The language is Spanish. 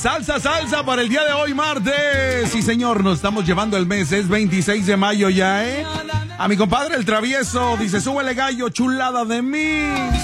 Salsa, salsa para el día de hoy, martes. Sí, señor, nos estamos llevando el mes. Es 26 de mayo ya, ¿eh? A mi compadre el travieso dice, súbele gallo, chulada de mí.